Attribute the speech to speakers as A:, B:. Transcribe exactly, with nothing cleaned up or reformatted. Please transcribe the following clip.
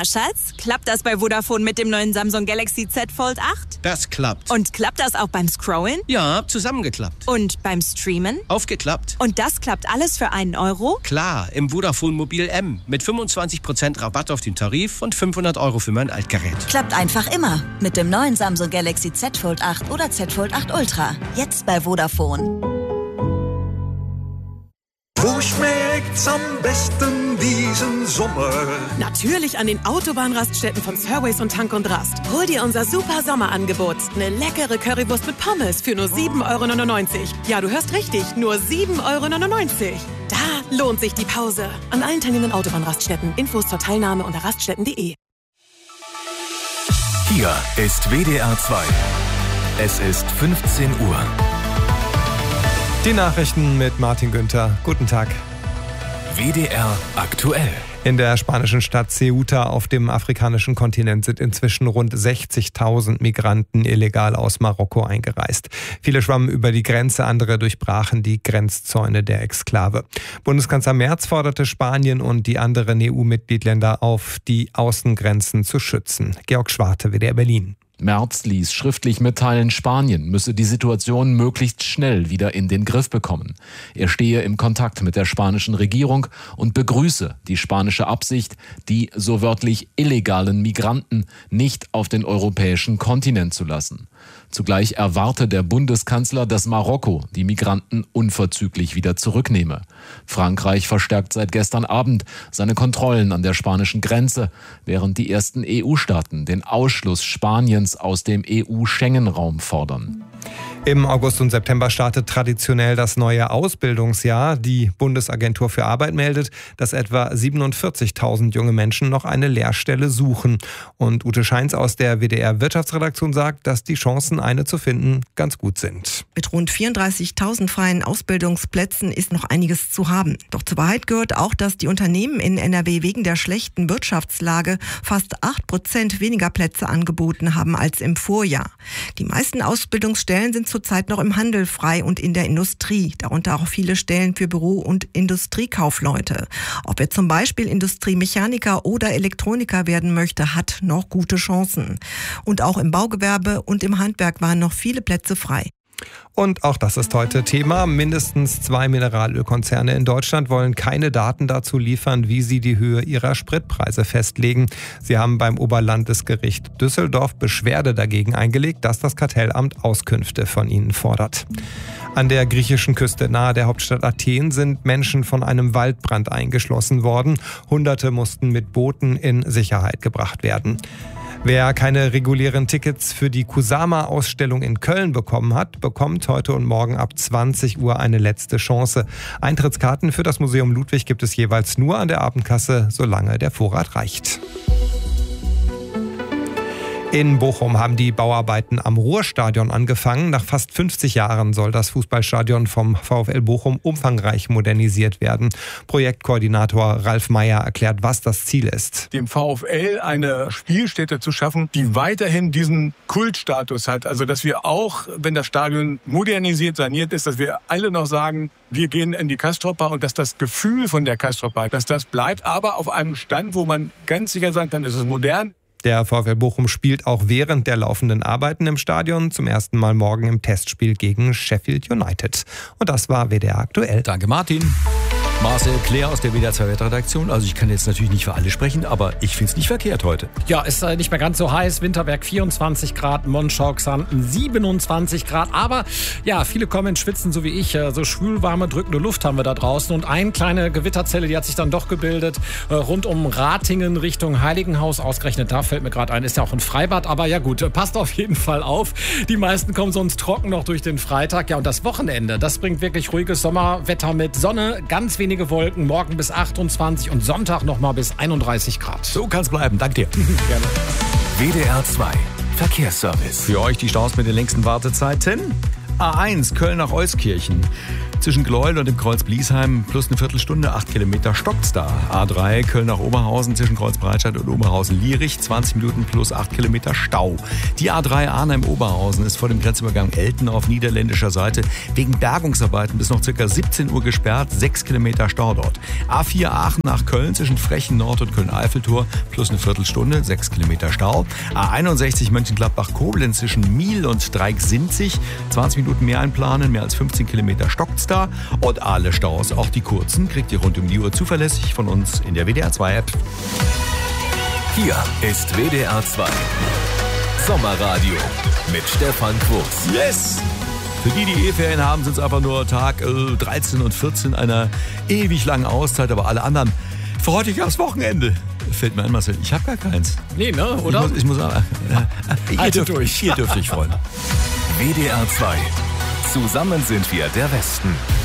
A: Na, Schatz, klappt das bei Vodafone mit dem neuen Samsung Galaxy Z Fold acht?
B: Das klappt.
A: Und klappt das auch beim Scrollen?
B: Ja, zusammengeklappt.
A: Und beim Streamen?
B: Aufgeklappt.
A: Und das klappt alles für einen Euro?
B: Klar, im Vodafone Mobil M. Mit fünfundzwanzig Prozent Rabatt auf den Tarif und fünfhundert Euro für mein Altgerät.
C: Klappt einfach immer. Mit dem neuen Samsung Galaxy Z Fold acht oder Z Fold acht Ultra. Jetzt bei Vodafone.
D: Wo schmeckt's am besten diesen Sommer?
E: Natürlich an den Autobahnraststätten von Surways und Tank und Rast. Hol dir unser super Sommerangebot. Eine leckere Currywurst mit Pommes für nur sieben Euro neunundneunzig. Ja, du hörst richtig, nur sieben Euro neunundneunzig. Da lohnt sich die Pause. An allen teilnehmenden Autobahnraststätten. Infos zur Teilnahme unter raststätten punkt de.
F: Hier ist W D R zwei. Es ist fünfzehn Uhr.
G: Die Nachrichten mit Martin Günther. Guten Tag.
F: W D R aktuell.
G: In der spanischen Stadt Ceuta auf dem afrikanischen Kontinent sind inzwischen rund sechzigtausend Migranten illegal aus Marokko eingereist. Viele schwammen über die Grenze, andere durchbrachen die Grenzzäune der Exklave. Bundeskanzler Merz forderte Spanien und die anderen E U-Mitgliedsländer auf, die Außengrenzen zu schützen. Georg Schwarte, W D R Berlin.
H: Merz ließ schriftlich mitteilen, Spanien müsse die Situation möglichst schnell wieder in den Griff bekommen. Er stehe im Kontakt mit der spanischen Regierung und begrüße die spanische Absicht, die so wörtlich illegalen Migranten nicht auf den europäischen Kontinent zu lassen. Zugleich erwarte der Bundeskanzler, dass Marokko die Migranten unverzüglich wieder zurücknehme. Frankreich verstärkt seit gestern Abend seine Kontrollen an der spanischen Grenze, während die ersten E U-Staaten den Ausschluss Spaniens aus dem E U-Schengen-Raum fordern.
G: Im August und September startet traditionell das neue Ausbildungsjahr. Die Bundesagentur für Arbeit meldet, dass etwa siebenundvierzigtausend junge Menschen noch eine Lehrstelle suchen. Und Ute Scheins aus der W D R-Wirtschaftsredaktion sagt, dass die Chancen, eine zu finden, ganz gut sind.
I: Mit rund vierunddreißigtausend freien Ausbildungsplätzen ist noch einiges zu haben. Doch zur Wahrheit gehört auch, dass die Unternehmen in N R W wegen der schlechten Wirtschaftslage fast acht Prozent weniger Plätze angeboten haben als im Vorjahr. Die meisten Ausbildungsstellen sind zurzeit noch im Handel frei und in der Industrie, darunter auch viele Stellen für Büro- und Industriekaufleute. Ob er zum Beispiel Industriemechaniker oder Elektroniker werden möchte, hat noch gute Chancen. Und auch im Baugewerbe und im Handwerk waren noch viele Plätze frei.
G: Und auch das ist heute Thema. Mindestens zwei Mineralölkonzerne in Deutschland wollen keine Daten dazu liefern, wie sie die Höhe ihrer Spritpreise festlegen. Sie haben beim Oberlandesgericht Düsseldorf Beschwerde dagegen eingelegt, dass das Kartellamt Auskünfte von ihnen fordert. An der griechischen Küste nahe der Hauptstadt Athen sind Menschen von einem Waldbrand eingeschlossen worden. Hunderte mussten mit Booten in Sicherheit gebracht werden. Wer keine regulären Tickets für die Kusama-Ausstellung in Köln bekommen hat, bekommt heute und morgen ab zwanzig Uhr eine letzte Chance. Eintrittskarten für das Museum Ludwig gibt es jeweils nur an der Abendkasse, solange der Vorrat reicht. In Bochum haben die Bauarbeiten am Ruhrstadion angefangen. Nach fast fünfzig Jahren soll das Fußballstadion vom VfL Bochum umfangreich modernisiert werden. Projektkoordinator Ralf Meyer erklärt, was das Ziel ist.
J: Dem VfL eine Spielstätte zu schaffen, die weiterhin diesen Kultstatus hat. Also dass wir auch, wenn das Stadion modernisiert, saniert ist, dass wir alle noch sagen, wir gehen in die Kastropper und dass das Gefühl von der Kastropper, dass das bleibt, aber auf einem Stand, wo man ganz sicher sagt, dann ist es modern.
G: Der VfL Bochum spielt auch während der laufenden Arbeiten im Stadion zum ersten Mal morgen im Testspiel gegen Sheffield United. Und das war W D R aktuell.
K: Danke Martin. Marcel Claire aus der W D R zwei Redaktion. Also ich kann jetzt natürlich nicht für alle sprechen, aber ich finde es nicht verkehrt heute.
L: Ja, ist äh, nicht mehr ganz so heiß. Winterberg vierundzwanzig Grad, Monschau-Xanten siebenundzwanzig Grad. Aber ja, viele kommen ins Schwitzen, so wie ich. So schwülwarme, drückende Luft haben wir da draußen. Und eine kleine Gewitterzelle, die hat sich dann doch gebildet. Äh, rund um Ratingen Richtung Heiligenhaus. Ausgerechnet da fällt mir gerade ein, ist ja auch ein Freibad. Aber ja gut, passt auf jeden Fall auf. Die meisten kommen sonst trocken noch durch den Freitag. Ja, und das Wochenende, das bringt wirklich ruhiges Sommerwetter mit Sonne, ganz wenig Wolken, morgen bis achtundzwanzig und Sonntag nochmal bis einunddreißig Grad.
K: So kann's bleiben, danke dir.
L: Gerne.
F: W D R zwei Verkehrsservice.
K: Für euch die Staus mit den längsten Wartezeiten. A eins Köln nach Euskirchen. Zwischen Gleuel und dem Kreuz Bliesheim plus eine Viertelstunde, acht Kilometer stockt's da. A drei Köln nach Oberhausen zwischen Kreuz Breitscheid und Oberhausen-Lierich, zwanzig Minuten plus acht Kilometer Stau. Die A drei Arnheim-Oberhausen ist vor dem Grenzübergang Elten auf niederländischer Seite wegen Bergungsarbeiten bis noch ca. siebzehn Uhr gesperrt, sechs Kilometer Stau dort. A vier Aachen nach Köln zwischen Frechen Nord und Köln-Eiffeltor plus eine Viertelstunde, sechs Kilometer Stau. A einundsechzig Mönchengladbach-Koblenz zwischen Miel und Dreieck-Sinzig, zwanzig Minuten mehr einplanen, mehr als fünfzehn Kilometer stockt's da. Und alle Staus, auch die kurzen, kriegt ihr rund um die Uhr zuverlässig von uns in der W D R zwei App.
F: Hier ist W D R zwei Sommerradio mit Stefan Quos.
K: Yes! Für die, die E-Ferien haben, sind es einfach nur Tag äh, dreizehn und vierzehn einer ewig langen Auszeit, aber alle anderen freut euch aufs Wochenende. Fällt mir ein, Marcel, ich habe gar keins.
L: Nee, ne? Oder?
K: Ich muss, ich muss sagen, äh, ihr, dürft, durch. ihr dürft euch freuen.
F: W D R zwei. Zusammen sind wir der Westen.